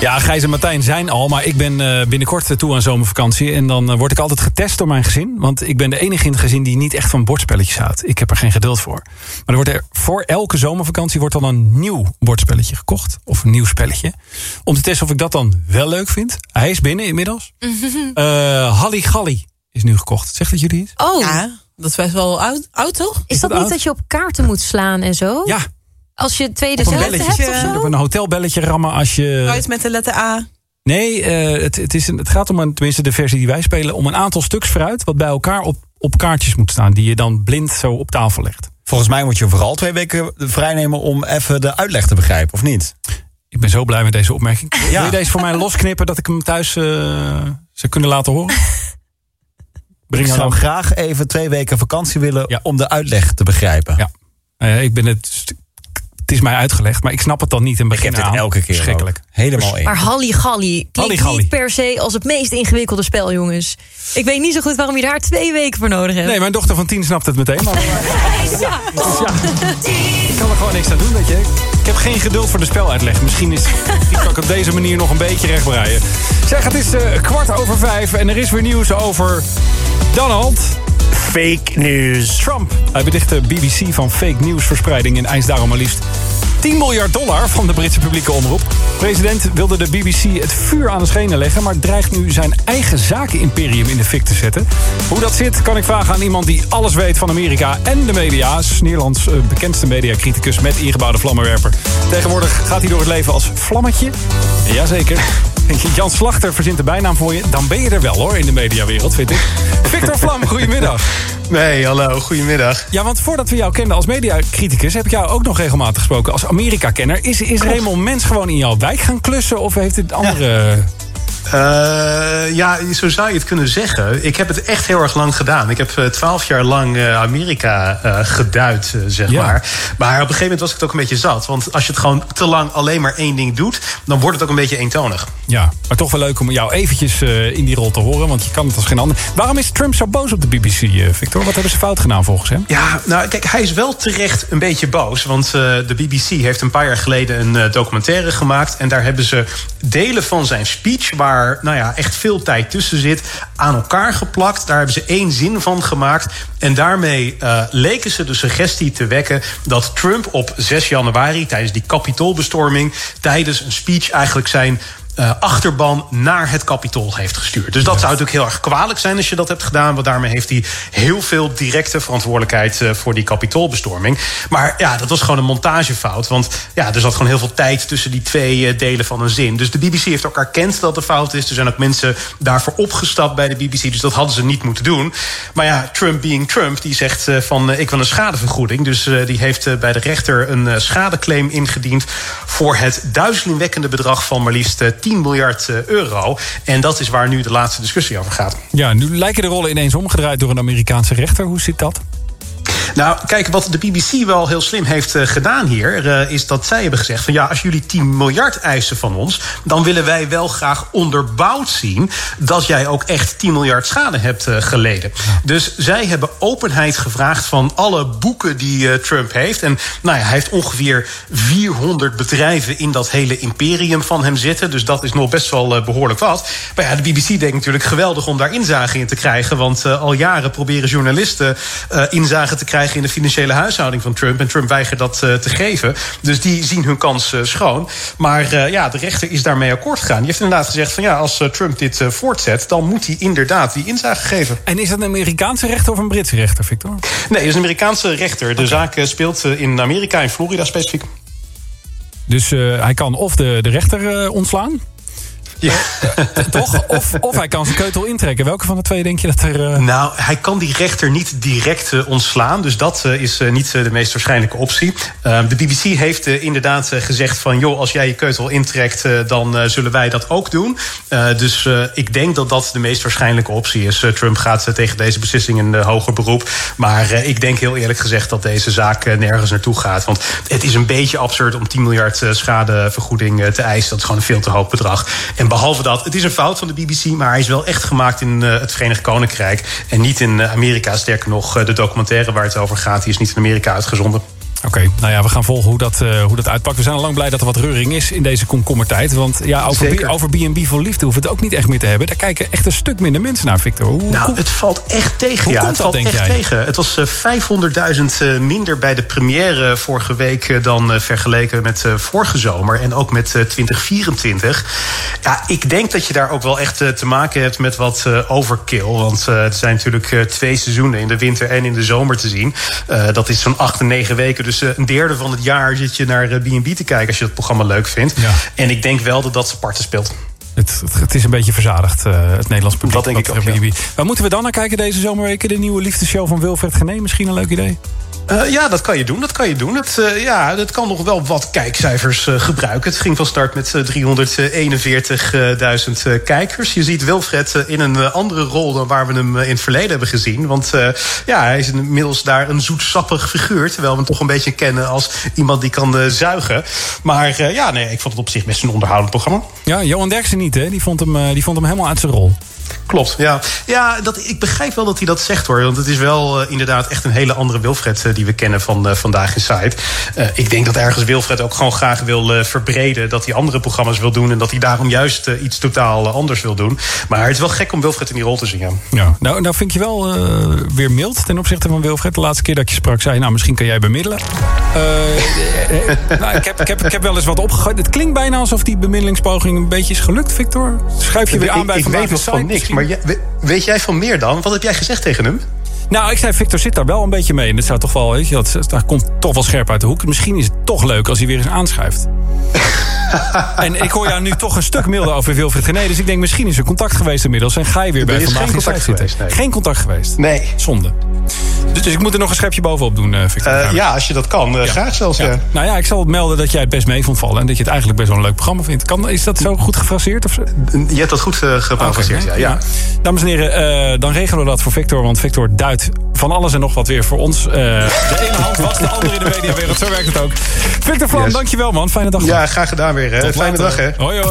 Ja, Gijs en Martijn zijn al, maar ik ben binnenkort toe aan zomervakantie. En dan word ik altijd getest door mijn gezin. Want ik ben de enige in het gezin die niet echt van bordspelletjes houdt. Ik heb er geen geduld voor. Maar er wordt voor elke zomervakantie wordt dan een nieuw bordspelletje gekocht. Of een nieuw spelletje. Om te testen of ik dat dan wel leuk vind. Hij is binnen inmiddels. Halligalli is nu gekocht. Zegt dat jullie iets? Oh, ja, dat is best wel oud toch? Is dat niet oud? Dat je op kaarten moet slaan en zo? Ja. Als je twee Op een dezelfde belletje. hebt of zo? Op een hotelbelletje rammen als je... Uit met de letter A. Nee, het gaat om, tenminste de versie die wij spelen, om een aantal stuks fruit wat bij elkaar op kaartjes moet staan. Die je dan blind zo op tafel legt. Volgens mij moet je vooral 2 weken vrijnemen om even de uitleg te begrijpen, of niet? Ik ben zo blij met deze opmerking. Ja. Wil je deze voor mij losknippen dat ik hem thuis zou kunnen laten horen? Ik zou graag even 2 weken vakantie willen om de uitleg te begrijpen. Ja, ik ben het is mij uitgelegd, maar ik snap het dan niet in het begin. Ik heb dit elke keer verschrikkelijk. Helemaal in. Maar Halligalli klinkt niet per se als het meest ingewikkelde spel, jongens. Ik weet niet zo goed waarom je daar 2 weken voor nodig hebt. Nee, mijn dochter van 10 snapt het meteen. Maar ik kan er gewoon niks aan doen, weet je. Ik heb geen geduld voor de speluitleg. Misschien kan ik op deze manier nog een beetje rechtbreien. Zeg, het is 5:15 en er is weer nieuws over Donald... Fake news. Trump. Hij beticht de BBC van fake nieuwsverspreiding en eist daarom maar liefst $10 miljard van de Britse publieke omroep. De president wilde de BBC het vuur aan de schenen leggen, maar dreigt nu zijn eigen zakenimperium in de fik te zetten. Hoe dat zit, kan ik vragen aan iemand die alles weet van Amerika en de media's. Nederlands bekendste mediacriticus met ingebouwde vlammenwerper. Tegenwoordig gaat hij door het leven als Vlammetje. Jazeker. Jan Slachter verzint de bijnaam voor je. Dan ben je er wel hoor, in de mediawereld, vind ik. Victor Vlam, goedemiddag. Nee, hallo, goedemiddag. Ja, want voordat we jou kenden als mediacriticus... heb ik jou ook nog regelmatig gesproken als Amerika-kenner. Is Raymond Mens gewoon in jouw wijk gaan klussen? Of heeft het andere... Ja, zo zou je het kunnen zeggen. Ik heb het echt heel erg lang gedaan. Ik heb 12 jaar lang Amerika geduid, zeg maar. Maar op een gegeven moment was ik het ook een beetje zat. Want als je het gewoon te lang alleen maar één ding doet... dan wordt het ook een beetje eentonig. Ja, maar toch wel leuk om jou eventjes in die rol te horen. Want je kan het als geen ander. Waarom is Trump zo boos op de BBC, Victor? Wat hebben ze fout gedaan volgens hem? Ja, nou kijk, hij is wel terecht een beetje boos. Want de BBC heeft een paar jaar geleden een documentaire gemaakt. En daar hebben ze delen van zijn speech... waar echt veel tijd tussen zit, aan elkaar geplakt. Daar hebben ze 1 zin van gemaakt. En daarmee leken ze de suggestie te wekken... dat Trump op 6 januari, tijdens die Capitoolbestorming... tijdens een speech eigenlijk zijn... achterban naar het Capitool heeft gestuurd. Dus dat zou natuurlijk heel erg kwalijk zijn als je dat hebt gedaan... want daarmee heeft hij heel veel directe verantwoordelijkheid... voor die Capitoolbestorming. Maar ja, dat was gewoon een montagefout. Want ja, er zat gewoon heel veel tijd tussen die 2 delen van een zin. Dus de BBC heeft ook erkend dat de fout is. Er zijn ook mensen daarvoor opgestapt bij de BBC. Dus dat hadden ze niet moeten doen. Maar ja, Trump being Trump, die zegt van... ik wil een schadevergoeding. Dus die heeft bij de rechter een schadeclaim ingediend... voor het duizelingwekkende bedrag van maar liefst... €10 miljard. En dat is waar nu de laatste discussie over gaat. Ja, nu lijken de rollen ineens omgedraaid door een Amerikaanse rechter. Hoe zit dat? Nou, kijk, wat de BBC wel heel slim heeft gedaan hier... is dat zij hebben gezegd van... ja, als jullie 10 miljard eisen van ons... dan willen wij wel graag onderbouwd zien... dat jij ook echt 10 miljard schade hebt geleden. Dus zij hebben openheid gevraagd van alle boeken die Trump heeft. En nou ja, hij heeft ongeveer 400 bedrijven... in dat hele imperium van hem zitten. Dus dat is nog best wel behoorlijk wat. Maar ja, de BBC denkt natuurlijk geweldig om daar inzage in te krijgen... want al jaren proberen journalisten inzage te krijgen... in de financiële huishouding van Trump. En Trump weigert dat te geven. Dus die zien hun kans schoon. Maar de rechter is daarmee akkoord gegaan. Die heeft inderdaad gezegd van ja, als Trump dit voortzet... dan moet hij inderdaad die inzage geven. En is dat een Amerikaanse rechter of een Britse rechter, Victor? Nee, het is een Amerikaanse rechter. De zaak speelt in Amerika, in Florida specifiek. Dus hij kan of de rechter ontslaan... Ja. Toch? Of hij kan zijn keutel intrekken. Welke van de twee denk je dat er... Nou, hij kan die rechter niet direct ontslaan. Dus dat is niet de meest waarschijnlijke optie. De BBC heeft inderdaad gezegd van... joh, als jij je keutel intrekt, dan zullen wij dat ook doen. Dus ik denk dat dat de meest waarschijnlijke optie is. Trump gaat tegen deze beslissing in hoger beroep. Maar ik denk heel eerlijk gezegd dat deze zaak nergens naartoe gaat. Want het is een beetje absurd om 10 miljard schadevergoeding te eisen. Dat is gewoon een veel te hoog bedrag. En behalve dat, het is een fout van de BBC... maar hij is wel echt gemaakt in het Verenigd Koninkrijk... en niet in Amerika. Sterker nog, de documentaire waar het over gaat... die is niet in Amerika uitgezonden. Oké, nou ja, we gaan volgen hoe dat uitpakt. We zijn al lang blij dat er wat reuring is in deze komkommertijd. Want ja, over B&B voor liefde hoeven we het ook niet echt meer te hebben. Daar kijken echt een stuk minder mensen naar, Victor. Het valt echt tegen. Hoe komt dat, denk jij? Tegen. Het was 500.000 minder bij de première vorige week dan vergeleken met vorige zomer. En ook met 2024. Ja, ik denk dat je daar ook wel echt te maken hebt met wat overkill. Want er zijn natuurlijk 2 seizoenen in de winter en in de zomer te zien. Dat is zo'n 8 en 9 weken. Dus een derde van het jaar zit je naar B&B te kijken als je dat programma leuk vindt. Ja. En ik denk wel dat dat parten speelt. Het is een beetje verzadigd, het Nederlands publiek. Dat denk ik ook, ja. Waar moeten we dan naar kijken deze zomerweken? De nieuwe liefdesshow van Wilfred Genee? Misschien een leuk idee? Ja, dat kan je doen. Het kan nog wel wat kijkcijfers gebruiken. Het ging van start met 341.000 kijkers. Je ziet Wilfred in een andere rol dan waar we hem in het verleden hebben gezien. Want hij is inmiddels daar een zoetsappig figuur. Terwijl we hem toch een beetje kennen als iemand die kan zuigen. Maar ik vond het op zich best een onderhoudend programma. Ja, Johan Derksen niet, hè? Die vond hem helemaal uit zijn rol. Klopt, ja. Ik begrijp wel dat hij dat zegt, hoor. Want het is wel inderdaad echt een hele andere Wilfred die we kennen van Vandaag in Site. Ik denk dat ergens Wilfred ook gewoon graag wil verbreden. Dat hij andere programma's wil doen. En dat hij daarom juist iets totaal anders wil doen. Maar het is wel gek om Wilfred in die rol te zien, ja. Nou vind je wel weer mild ten opzichte van Wilfred. De laatste keer dat je sprak zei, nou, misschien kan jij bemiddelen. Ik heb wel eens wat opgegooid. Het klinkt bijna alsof die bemiddelingspoging een beetje is gelukt, Victor. Schuif je weer aan bij Vandaag in Site? Van niks. Maar weet jij van meer dan? Wat heb jij gezegd tegen hem? Nou, ik zei, Victor zit daar wel een beetje mee. En dat zou toch wel, weet je, dat komt toch wel scherp uit de hoek. Misschien is het toch leuk als hij weer eens aanschuift. En ik hoor jou nu toch een stuk milder over Wilfred Genee. Dus ik denk, misschien is er contact geweest inmiddels. En ga je weer bij Vandaag in Site zitten. Nee. Geen contact geweest? Nee. Zonde. Dus ik moet er nog een schepje bovenop doen, Victor. Ja, als je dat kan. Graag zelfs. Ja. Nou ja, ik zal melden dat jij het best mee vond vallen. En dat je het eigenlijk best wel een leuk programma vindt. Is dat zo goed gefraseerd? Of zo? Je hebt dat goed gefraseerd, ja. Dames en heren, dan regelen we dat voor Victor. Want Victor duidt van alles en nog wat weer voor ons. De ene hand was de andere in de mediawereld. Zo werkt het ook. Victor Vlam, dankjewel, man. Fijne dag. Ja, graag gedaan weer. Fijne dag, hè. Hoi, hoi.